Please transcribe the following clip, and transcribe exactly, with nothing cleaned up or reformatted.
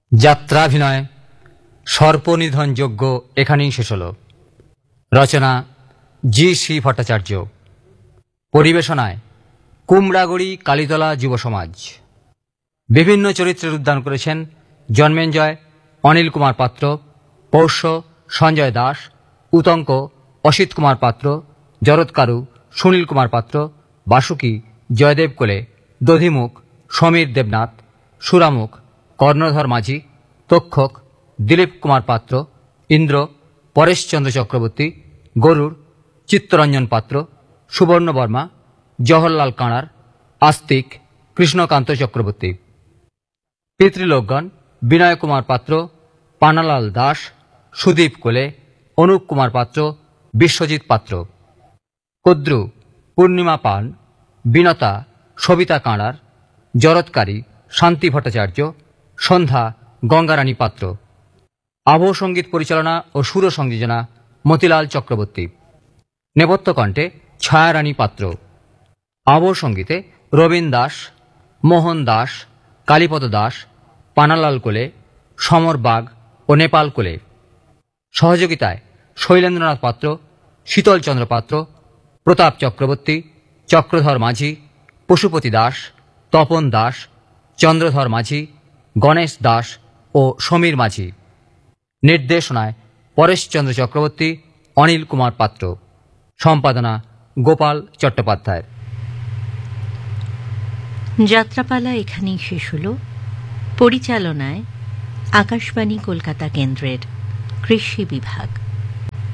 যাত্রাভিনয় সর্পনিধন যজ্ঞ এখানেই শেষ হল। রচনা জি শ্রী ভট্টাচার্য, পরিবেশনায় কুমড়াগড়ি কালীতলা যুব সমাজ। বিভিন্ন চরিত্রের উদ্যান করেছেন জন্মেঞ্জয় অনিল কুমার পাত্র, পৌষ্য সঞ্জয় দাস, উতঙ্ক অসিত কুমার পাত্র, জরৎকারু সুনীল কুমার পাত্র, বাসুকি জয়দেব কোলে, দধিমুখ সমীর দেবনাথ, সুরামুখ কর্ণধর মাঝি, তক্ষক দিলীপ কুমার পাত্র, ইন্দ্র পরেশচন্দ্র চক্রবর্তী, গরুড় চিত্তরঞ্জন পাত্র, সুবর্ণ বর্মা জওহরলাল কাঁড়ার, আস্তিক কৃষ্ণকান্ত চক্রবর্তী। পিতৃলোকগণ বিনয় কুমার পাত্র, পানালাল দাস, সুদীপ কোলে, অনুপ কুমার পাত্র, বিশ্বজিৎ পাত্র। কদ্রু পূর্ণিমা পান, বিনতা সবিতা কাঁড়ার, জরৎকারী শান্তি ভট্টাচার্য, সন্ধ্যা গঙ্গারানী পাত্র। আবহ সঙ্গীত পরিচালনা ও সুর সংযোজনা মতিলাল চক্রবর্তী। নেপথ্য কণ্ঠে ছায়ারানী পাত্র। আবহ সঙ্গীতে রবীন দাস, মোহন দাস, কালীপদ দাস, পানালাল কোলে, সমর বাগ ও নেপাল কোলে। সহযোগিতায় শৈলেন্দ্রনাথ পাত্র, শীতল চন্দ্র পাত্র, প্রতাপ চক্রবর্তী, চক্রধর মাঝি, পশুপতি দাস, তপন দাস, চন্দ্রধর মাঝি, গণেশ দাস ও সমীর মাঝি। নির্দেশনায় পরেশচন্দ্র চক্রবর্তী, অনিল কুমার পাত্র। সম্পাদনা গোপাল চট্টোপাধ্যায়। যাত্রাপালা এখানেই শেষ হল। পরিচালনায় আকাশবাণী কলকাতা কেন্দ্রের কৃষি বিভাগ।